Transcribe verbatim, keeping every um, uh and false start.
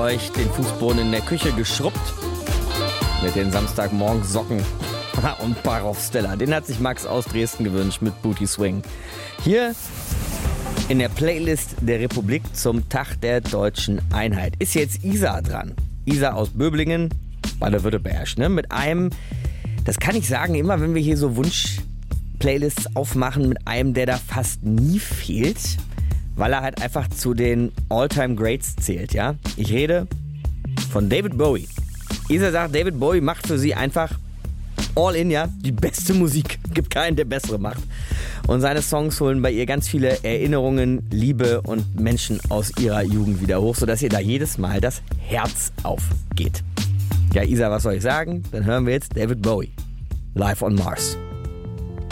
euch den Fußboden in der Küche geschrubbt mit den Samstagmorgensocken und Barov-Stella. Den hat sich Max aus Dresden gewünscht mit Booty Swing. Hier in der Playlist der Republik zum Tag der Deutschen Einheit ist jetzt Isa dran. Isa aus Böblingen, Baden-Württemberg, ne? Mit einem, das kann ich sagen, immer wenn wir hier so Wunsch-Playlists aufmachen, mit einem, der da fast nie fehlt, weil er halt einfach zu den All-Time-Greats zählt, ja? Ich rede von David Bowie. Isa sagt, David Bowie macht für sie einfach all in, ja, die beste Musik. Gibt keinen, der bessere macht. Und seine Songs holen bei ihr ganz viele Erinnerungen, Liebe und Menschen aus ihrer Jugend wieder hoch, sodass ihr da jedes Mal das Herz aufgeht. Ja, Isa, was soll ich sagen? Dann hören wir jetzt David Bowie. Live on Mars.